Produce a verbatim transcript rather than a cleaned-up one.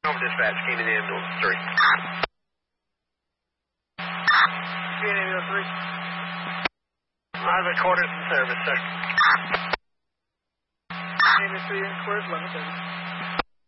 Over dispatch, came in the ambulance three. Being ambulance three. I have a quarters in service, sir. Ambulance three in quarters, eleven thirty.